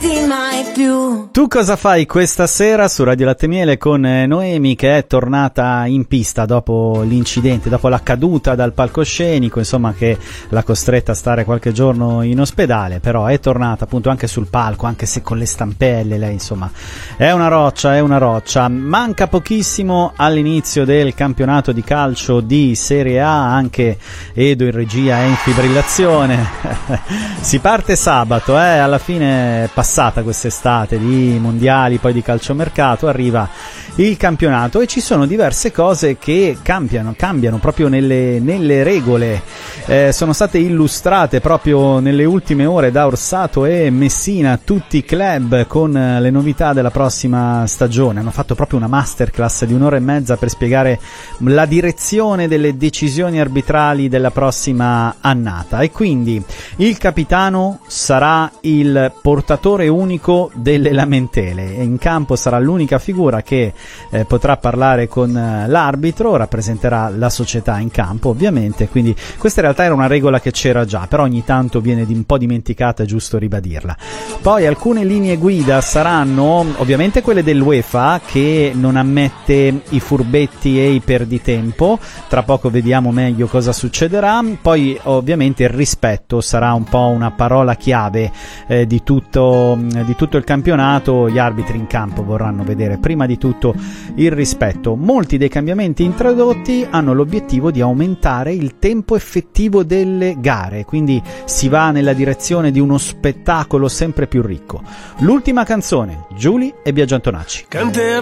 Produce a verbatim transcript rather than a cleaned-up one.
Tu cosa fai questa sera su Radio Latte Miele con Noemi, che è tornata in pista dopo l'incidente, dopo la caduta dal palcoscenico, insomma, che l'ha costretta a stare qualche giorno in ospedale, però è tornata appunto anche sul palco, anche se con le stampelle. Lei insomma è una roccia, è una roccia. Manca pochissimo all'inizio del campionato di calcio di Serie A, anche Edo in regia è in fibrillazione. Si parte sabato, eh, alla fine è passata quest'estate di mondiali, poi di calciomercato, arriva il campionato e ci sono diverse cose che cambiano, cambiano proprio nelle, nelle regole. Eh, sono state illustrate proprio nelle ultime ore da Orsato e Messina, tutti i club, con le novità della prossima stagione. Hanno fatto proprio una masterclass di un'ora e mezza per spiegare la direzione delle decisioni arbitrali della prossima annata, e quindi il capitano sarà il portatore unico delle lamentele e in campo sarà l'unica figura che eh, potrà parlare con eh, l'arbitro, rappresenterà la società in campo ovviamente, quindi questa in realtà era una regola che c'era già, però ogni tanto viene di un po' dimenticata, è giusto ribadirla. Poi alcune linee guida saranno ovviamente quelle dell'UEFA, che non ammette i furbetti e i perditempo, tra poco vediamo meglio cosa succederà. Poi ovviamente il rispetto sarà un po' una parola chiave eh, di tutto, di tutto il campionato. Gli arbitri in campo vorranno vedere prima di tutto il rispetto. Molti dei cambiamenti introdotti hanno l'obiettivo di aumentare il tempo effettivo delle gare, quindi si va nella direzione di uno spettacolo sempre più ricco. L'ultima canzone, Giulia e Biagio Antonacci. Canterò